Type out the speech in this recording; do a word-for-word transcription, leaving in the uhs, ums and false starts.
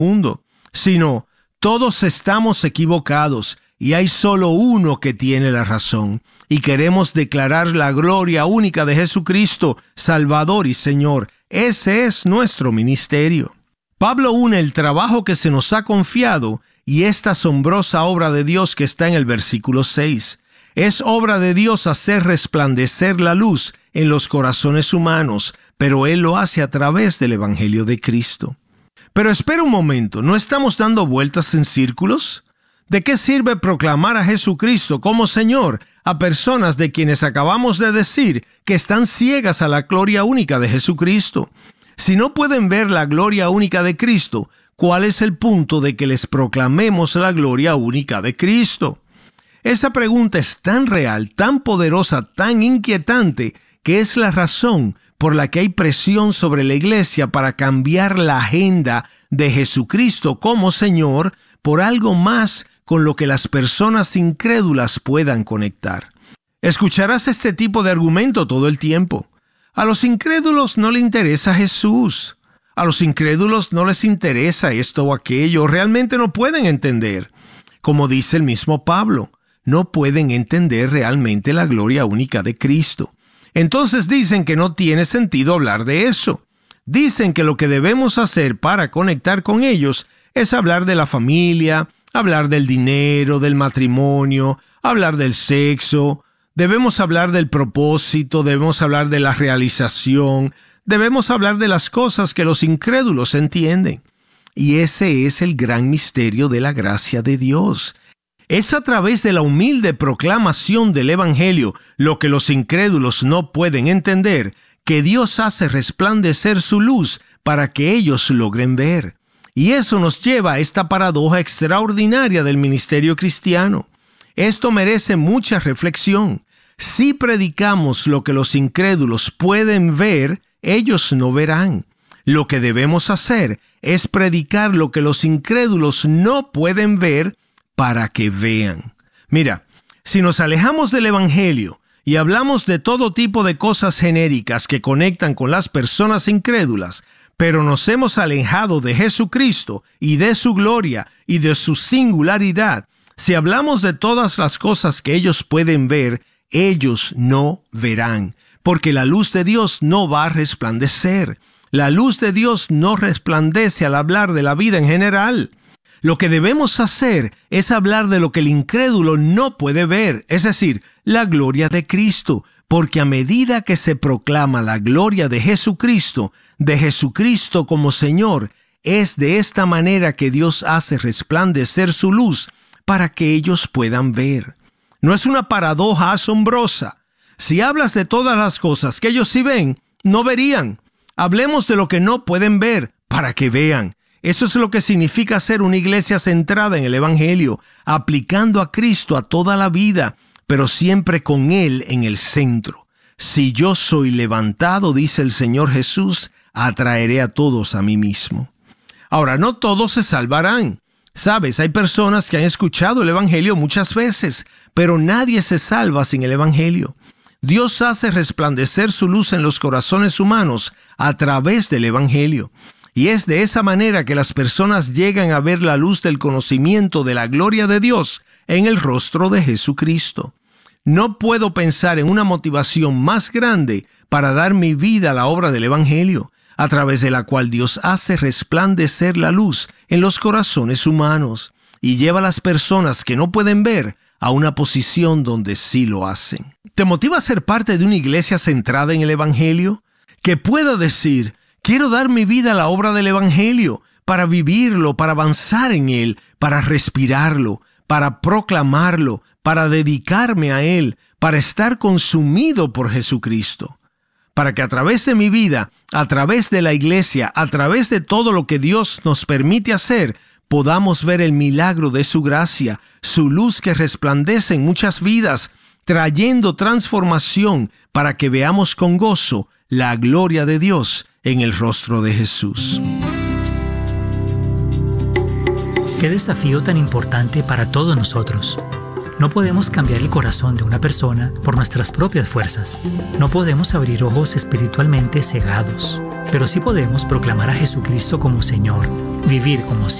mundo, sino todos estamos equivocados y hay solo uno que tiene la razón. Y queremos declarar la gloria única de Jesucristo, Salvador y Señor. Ese es nuestro ministerio. Pablo une el trabajo que se nos ha confiado y esta asombrosa obra de Dios que está en el versículo seis. Es obra de Dios hacer resplandecer la luz en los corazones humanos, pero Él lo hace a través del Evangelio de Cristo. Pero espera un momento, ¿no estamos dando vueltas en círculos? ¿De qué sirve proclamar a Jesucristo como Señor a personas de quienes acabamos de decir que están ciegas a la gloria única de Jesucristo? Si no pueden ver la gloria única de Cristo, ¿cuál es el punto de que les proclamemos la gloria única de Cristo? Esta pregunta es tan real, tan poderosa, tan inquietante, que es la razón por la que hay presión sobre la iglesia para cambiar la agenda de Jesucristo como Señor por algo más con lo que las personas incrédulas puedan conectar. Escucharás este tipo de argumento todo el tiempo. A los incrédulos no les interesa Jesús. A los incrédulos no les interesa esto o aquello. Realmente no pueden entender. Como dice el mismo Pablo, no pueden entender realmente la gloria única de Cristo. Entonces dicen que no tiene sentido hablar de eso. Dicen que lo que debemos hacer para conectar con ellos es hablar de la familia, hablar del dinero, del matrimonio, hablar del sexo. Debemos hablar del propósito, debemos hablar de la realización, debemos hablar de las cosas que los incrédulos entienden. Y ese es el gran misterio de la gracia de Dios. Es a través de la humilde proclamación del Evangelio, lo que los incrédulos no pueden entender, que Dios hace resplandecer su luz para que ellos logren ver. Y eso nos lleva a esta paradoja extraordinaria del ministerio cristiano. Esto merece mucha reflexión. Si predicamos lo que los incrédulos pueden ver, ellos no verán. Lo que debemos hacer es predicar lo que los incrédulos no pueden ver para que vean. Mira, si nos alejamos del Evangelio y hablamos de todo tipo de cosas genéricas que conectan con las personas incrédulas, pero nos hemos alejado de Jesucristo y de su gloria y de su singularidad, si hablamos de todas las cosas que ellos pueden ver, ellos no verán, porque la luz de Dios no va a resplandecer. La luz de Dios no resplandece al hablar de la vida en general. Lo que debemos hacer es hablar de lo que el incrédulo no puede ver, es decir, la gloria de Cristo, porque a medida que se proclama la gloria de Jesucristo, de Jesucristo como Señor, es de esta manera que Dios hace resplandecer su luz para que ellos puedan ver. ¿No es una paradoja asombrosa? Si hablas de todas las cosas que ellos sí ven, no verían. Hablemos de lo que no pueden ver para que vean. Eso es lo que significa ser una iglesia centrada en el Evangelio, aplicando a Cristo a toda la vida, pero siempre con Él en el centro. Si yo soy levantado, dice el Señor Jesús, atraeré a todos a mí mismo. Ahora, no todos se salvarán. Sabes, hay personas que han escuchado el Evangelio muchas veces, pero nadie se salva sin el Evangelio. Dios hace resplandecer su luz en los corazones humanos a través del Evangelio. Y es de esa manera que las personas llegan a ver la luz del conocimiento de la gloria de Dios en el rostro de Jesucristo. No puedo pensar en una motivación más grande para dar mi vida a la obra del Evangelio, a través de la cual Dios hace resplandecer la luz en los corazones humanos y lleva a las personas que no pueden ver a una posición donde sí lo hacen. ¿Te motiva a ser parte de una iglesia centrada en el Evangelio? Que pueda decir: quiero dar mi vida a la obra del Evangelio, para vivirlo, para avanzar en él, para respirarlo, para proclamarlo, para dedicarme a él, para estar consumido por Jesucristo. Para que a través de mi vida, a través de la iglesia, a través de todo lo que Dios nos permite hacer, podamos ver el milagro de su gracia, su luz que resplandece en muchas vidas, trayendo transformación para que veamos con gozo la gloria de Dios en el rostro de Jesús. Qué desafío tan importante para todos nosotros. No podemos cambiar el corazón de una persona por nuestras propias fuerzas. No podemos abrir ojos espiritualmente cegados, pero sí podemos proclamar a Jesucristo como Señor, vivir como